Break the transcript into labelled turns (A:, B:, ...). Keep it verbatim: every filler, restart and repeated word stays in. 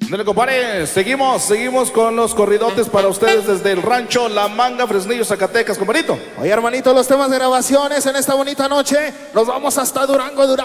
A: Dale, compadre, seguimos, seguimos con los corridotes para ustedes desde el rancho La Manga, Fresnillo, Zacatecas, compadrito.
B: Oye, hermanito, los temas de grabaciones en esta bonita noche. Nos vamos hasta Durango, Durango.